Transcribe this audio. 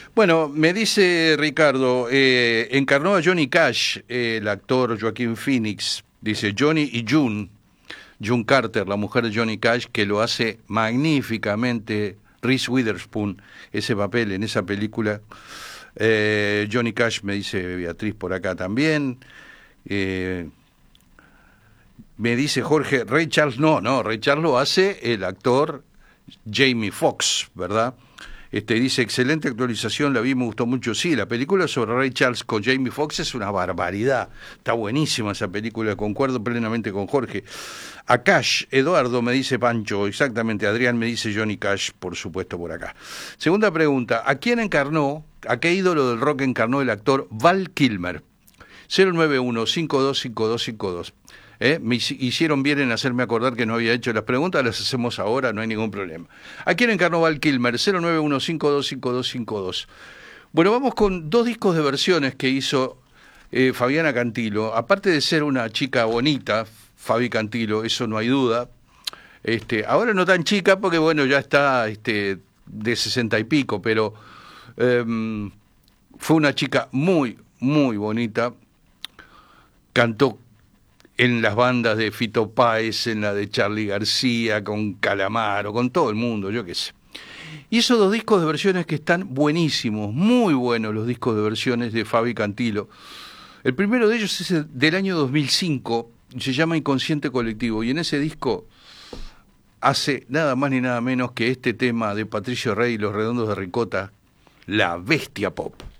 Bueno, me dice Ricardo, encarnó a Johnny Cash, el actor Joaquín Phoenix, dice Johnny y June Carter, la mujer de Johnny Cash, que lo hace magníficamente Reese Witherspoon, ese papel en esa película. Johnny Cash, me dice Beatriz por acá también. Me dice Jorge, Ray Charles no, Ray Charles lo hace el actor Jamie Foxx, ¿verdad? Dice, excelente actualización, la vi, me gustó mucho. Sí, la película sobre Ray Charles con Jamie Foxx es una barbaridad. Está buenísima esa película, concuerdo plenamente con Jorge. A Cash, Eduardo, me dice Pancho, exactamente. Adrián me dice Johnny Cash, por supuesto, por acá. Segunda pregunta, ¿a qué ídolo del rock encarnó el actor Val Kilmer? 091-525252. Me hicieron bien en hacerme acordar que no había hecho las preguntas, las hacemos ahora, no hay ningún problema. ¿A quién encarnó Val Kilmer? 091-525252. Bueno, vamos con dos discos de versiones que hizo Fabiana Cantilo. Aparte de ser una chica bonita, Fabi Cantilo, eso no hay duda. Ahora no tan chica porque, bueno, ya está de 60 y pico, pero fue una chica muy, muy bonita. Cantó en las bandas de Fito Páez, en la de Charly García, con Calamaro, con todo el mundo, yo qué sé. Y esos dos discos de versiones que están buenísimos, muy buenos los discos de versiones de Fabi Cantilo. El primero de ellos es del año 2005, se llama Inconsciente Colectivo, y en ese disco hace nada más ni nada menos que este tema de Patricio Rey y los Redondos de Ricota, La Bestia Pop.